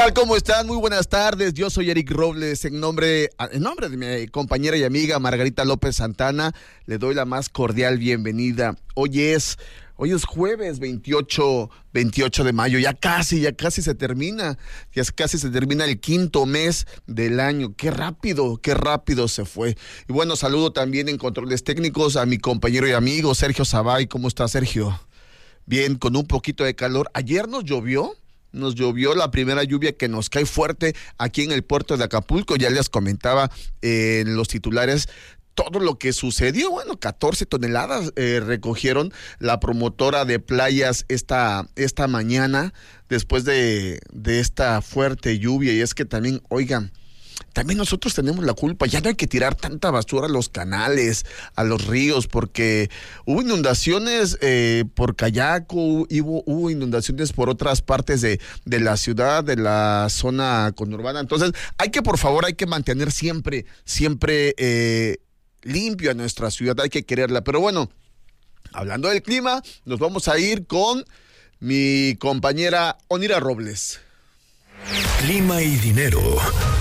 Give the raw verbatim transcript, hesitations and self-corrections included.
tal? ¿Cómo están? Muy buenas tardes. Yo soy Eric Robles. En nombre, en nombre de mi compañera y amiga Margarita López Santana, le doy la más cordial bienvenida. Hoy es, hoy es jueves veintiocho de mayo. Ya casi, ya casi se termina. Ya casi se termina el quinto mes del año. Qué rápido, qué rápido se fue. Y bueno, saludo también en controles técnicos a mi compañero y amigo Sergio Zabay. ¿Cómo está, Sergio? Bien, con un poquito de calor. Ayer nos llovió. Nos llovió la primera lluvia que nos cae fuerte aquí en el puerto de Acapulco. Ya les comentaba eh, en los titulares todo lo que sucedió. Bueno, catorce toneladas eh, recogieron la promotora de playas esta, esta mañana después de, de esta fuerte lluvia. Y es que también, oigan, también nosotros tenemos la culpa. Ya no hay que tirar tanta basura a los canales, a los ríos, porque hubo inundaciones eh, por Cayaco, hubo, hubo inundaciones por otras partes de, de la ciudad, de la zona conurbana. Entonces, hay que, por favor, hay que mantener siempre, siempre eh, limpio a nuestra ciudad, hay que quererla. Pero bueno, hablando del clima, nos vamos a ir con mi compañera Onira Robles. Clima y dinero.